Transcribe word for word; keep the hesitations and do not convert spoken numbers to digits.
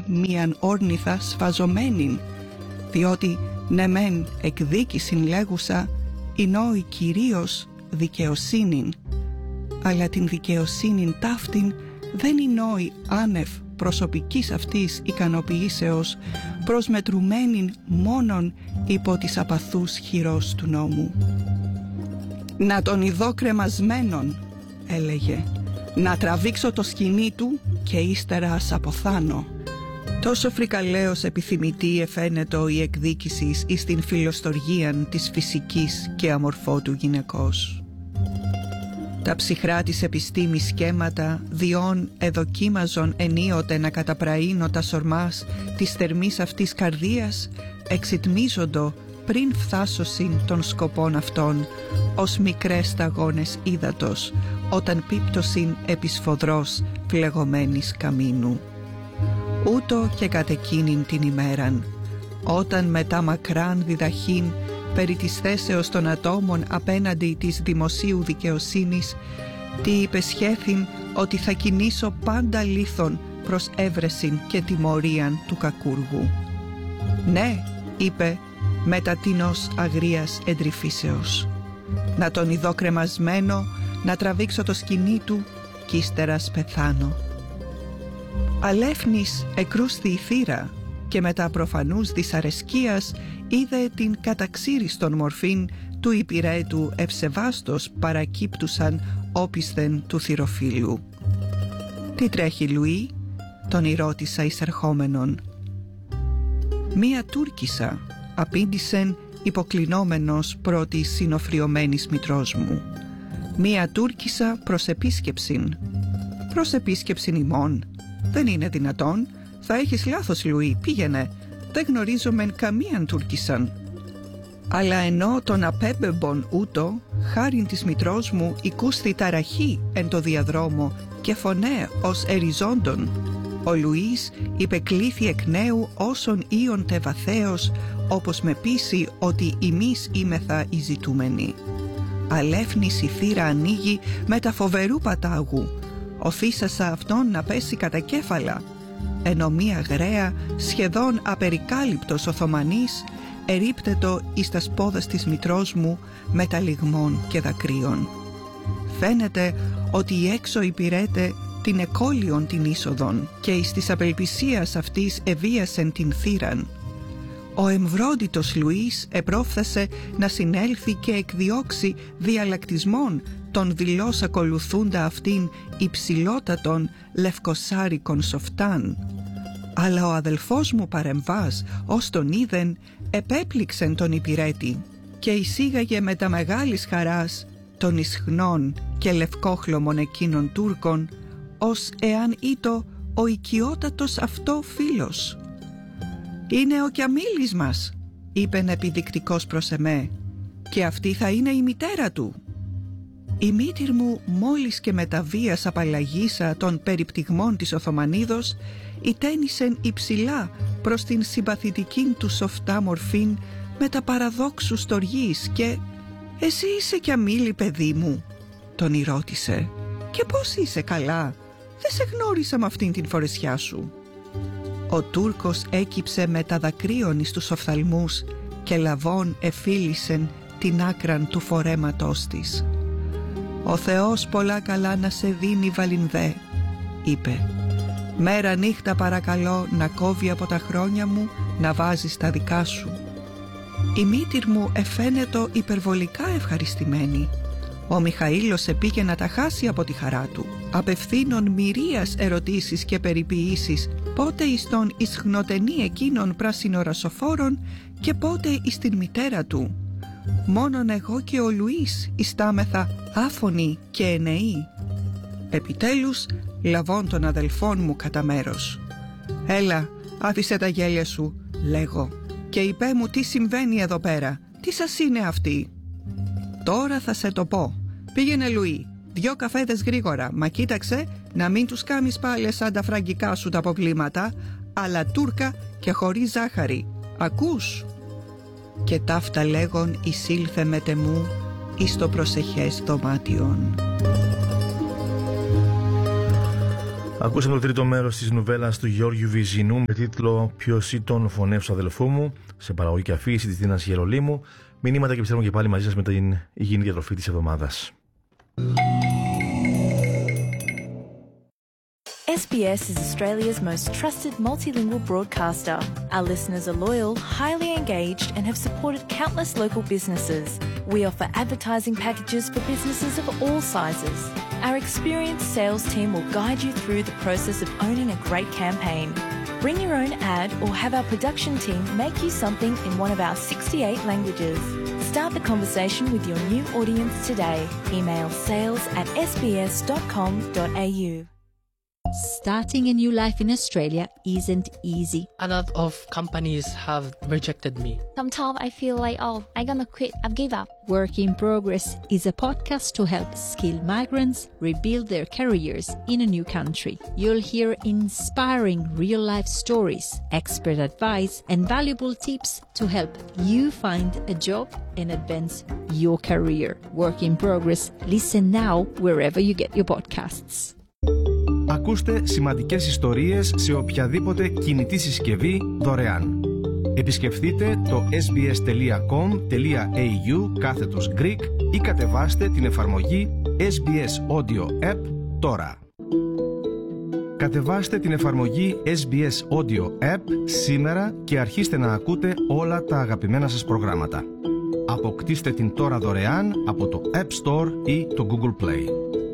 μίαν όρνηθα σφαζομένην, διότι ναι μεν εκδίκησιν λέγουσα, εινόη κυρίως δικαιοσύνην, αλλά την δικαιοσύνην ταύτην δεν εινόη άνευ προσωπικής αυτής ικανοποιήσεως, προσμετρουμένην μόνον υπό της απαθούς χειρός του νόμου. «Να τον ειδώ κρεμασμένον», έλεγε, «να τραβήξω το σκηνή του και ύστερα ας αποθάνω». Τόσο φρικαλαίος επιθυμητή εφαίνετο η εκδίκησης εις την φιλοστοργίαν της φυσικής και αμορφότου γυναικός. Τα ψυχρά της επιστήμης σκέμματα διόν εδοκίμαζον ενίοτε να καταπραίνω τα σορμάς της θερμής αυτής καρδίας, εξιτμίζοντο πριν φθάσωσιν των σκοπών αυτών, ως μικρές σταγόνες ύδατος, όταν πίπτωσιν επισφοδρός φλεγωμένης καμίνου. Ούτω και κατ' εκείνην την ημέραν, όταν μετά μακράν διδαχήν περί της θέσεως των ατόμων απέναντι της δημοσίου δικαιοσύνης, τι υπεσχέθην ότι θα κινήσω πάντα λίθον προς έβρεσιν και τιμωρίαν του κακούργου. «Ναι», είπε, μετά τίνος αγρίας εντρυφήσεως, «να τον ειδώ κρεμασμένο, να τραβήξω το σκηνή του κι ύστερα σπεθάνω». Αλέφνης εκρούσθη η θύρα και μετά προφανούς δυσαρεσκίας είδε την καταξίριστον μορφήν του υπηρέτου ευσεβάστος παρακύπτουσαν όπισθεν του θυροφύλου. «Τι τρέχει, Λουί?» τον ρώτησα εισερχόμενον. «Μία Τούρκισσα», απήντησεν υποκλεινόμενος πρώτη συνοφριωμένης μητρός μου. «Μία Τούρκισσα προς επίσκεψην». «Προς επίσκεψην ημών? Δεν είναι δυνατόν. Θα έχεις λάθος, Λουί, πήγαινε. Δεν γνωρίζομεν καμίαν Τούρκισσαν». Αλλά ενώ τον απέμπεμπον ούτω, χάριν της μητρός μου οικούσθη ταραχή εν το διαδρόμο και φωνέ ως εριζόντων, ο Λουίς υπεκλήθη εκ νέου όσον ήον τε βαθέως, όπως με πείσει ότι εμείς είμεθα οι ζητούμενοι. Αλέφνης η θύρα ανοίγει με τα φοβερού πατάγου. Οθήσασα αυτόν να πέσει κατά κέφαλα, ενώ μία γραία, σχεδόν απερικάλυπτος Οθωμανής, ερίπτετο εις τας πόδας της μητρός μου με τα λυγμών και δακρύων. Φαίνεται ότι η έξω υπηρέτε την εκόλιον την είσοδον και εις της απελπισίας αυτής εβίασεν την θύραν. Ο εμβρόντιτος Λουίς επρόφθασε να συνέλθει και εκδιώξει διαλλακτισμόν τον δηλώς ακολουθούντα αυτήν υψηλότατον λευκοσάρικον σοφτάν. Αλλά ο αδελφός μου παρεμβάς ως τον είδεν επέπληξεν τον υπηρέτη και εισήγαγε με τα μεγάλης χαράς των ισχνών και λευκόχλωμων εκείνων Τούρκων, ως εάν ήτο ο οικειότατος αυτό φίλος. «Είναι ο Κιαμίλης μας», είπεν επιδεικτικός προς εμέ, «και αυτή θα είναι η μητέρα του». Η μήτηρ μου μόλις και με τα βίας απαλλαγήσα των περιπτυγμών της Οθωμανίδος, ητένισεν υψηλά προς την συμπαθητικήν του σοφτά μορφήν με τα παραδόξου στοργής και «Εσύ είσαι Κιαμίλη, παιδί μου?» τον ρώτησε. «Και πώς είσαι, καλά? Δεν σε γνώρισα με αυτήν την φορεσιά σου». Ο Τούρκος έκυψε με τα δακρύων εις τους οφθαλμούς και λαβών εφίλησεν την άκραν του φορέματός της. «Ο Θεός πολλά καλά να σε δίνει, Βαλινδέ», είπε. «Μέρα νύχτα παρακαλώ να κόβει από τα χρόνια μου, να βάζεις τα δικά σου». Η μήτηρ μου εφαίνετο υπερβολικά ευχαριστημένη. Ο Μιχαήλος επήγε να τα χάσει από τη χαρά του, απευθύνων μυρίας ερωτήσεις και περιποιήσεις, πότε εις τον ισχνοτενή εκείνων πράσινορασοφόρων και πότε εις την μητέρα του. Μόνον εγώ και ο Λουίς ιστάμεθα άφωνοι και ενεοί. Επιτέλους λαβών των αδελφών μου κατά μέρος. «Έλα, άφησε τα γέλια σου», λέγω, «και είπέ μου τι συμβαίνει εδώ πέρα, τι σας είναι αυτή?» «Τώρα θα σε το πω. Πήγαινε, Λουί, δυο καφέδες γρήγορα, μα κοίταξε να μην τους κάμεις πάλι σαν τα φραγκικά σου τα αποκλίματα, αλλά τούρκα και χωρίς ζάχαρη. Ακούς?» Και ταύτα λέγον εισήλθε με τεμού εις το προσεχές δωμάτιον. Ακούσαμε το τρίτο μέρος της νουβέλας του Γιώργιου Βυζινού με τίτλο «Ποιος ήταν φωνεύς του αδελφού μου», σε παραγωγή και αφήγηση της Δίνας Γερολίμου. Μηνύματα και πιστεύω και πάλι μαζί σας με την υγιεινή διατροφή της εβδομάδας. S B S is Australia's most trusted multilingual broadcaster. Our listeners are loyal, highly engaged, and have supported countless local businesses. We offer advertising packages for businesses of all sizes. Our experienced sales team will guide you through the process of owning a great campaign. Bring your own ad or have our production team make you something in one of our sixty-eight languages. Start the conversation with your new audience today. Email sales at s b s dot com dot a u. Starting a new life in Australia isn't easy. A lot of companies have rejected me. Sometimes I feel like, oh, I'm gonna quit, I've give up. Work in Progress is a podcast to help skilled migrants rebuild their careers in a new country. You'll hear inspiring real-life stories, expert advice, and valuable tips to help you find a job and advance your career. Work in Progress. Listen now wherever you get your podcasts. Ακούστε σημαντικές ιστορίες σε οποιαδήποτε κινητή συσκευή δωρεάν. Επισκεφτείτε το sbs.com.au κάθετος Greek ή κατεβάστε την εφαρμογή ες μπι ες Audio App τώρα. Κατεβάστε την εφαρμογή ες μπι ες Audio App σήμερα και αρχίστε να ακούτε όλα τα αγαπημένα σας προγράμματα. Αποκτήστε την τώρα δωρεάν από το App Store ή το Google Play.